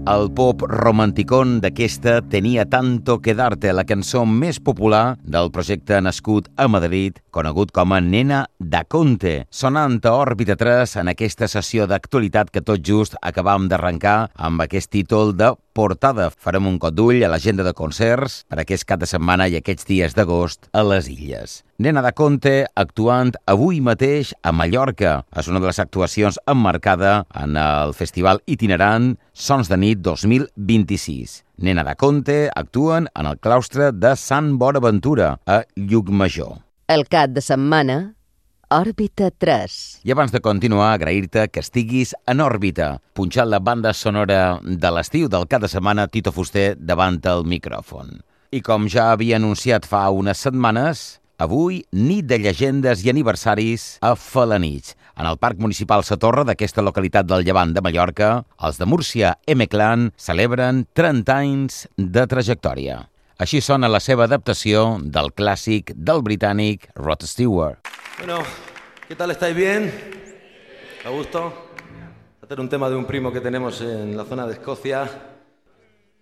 El pop romanticón d'aquesta Tenia tanto que darte, la cançó més popular del projecte nascut a Madrid, conegut com a Nena da Conte, sonant a Òrbita 3 en aquesta sessió d'actualitat que tot just acabam d'arrencar amb aquest títol de portada. Farem un cop d'ull a l'agenda de concerts per aquest cap de setmana i aquests dies d'agost a les Illes. Nena da Conte actuant avui mateix a Mallorca. És una de les actuacions emmarcada en el festival itinerant Sons de Nit 2026. Nena da Conte actuen en el claustre de Sant Bonaventura, a Llucmajor. El cap de setmana, Òrbita 3. I abans de continuar, agrair-te que estiguis en òrbita, punxant la banda sonora de l'estiu del cap de setmana, Tito Fuster davant el micròfon. I com ja havia anunciat fa unes setmanes, avui, nit de llegendes i aniversaris a Felanitx. En el Parc Municipal Sa Torre d'aquesta localitat del Llevant de Mallorca, els de Múrcia M-Clan celebren 30 anys de trajectòria. Així sona la seva adaptació del clàssic del britànic Rod Stewart. Bueno, ¿qué tal? ¿Estáis bien? ¿A gusto? Este es un tema de un primo que tenemos en la zona de Escocia.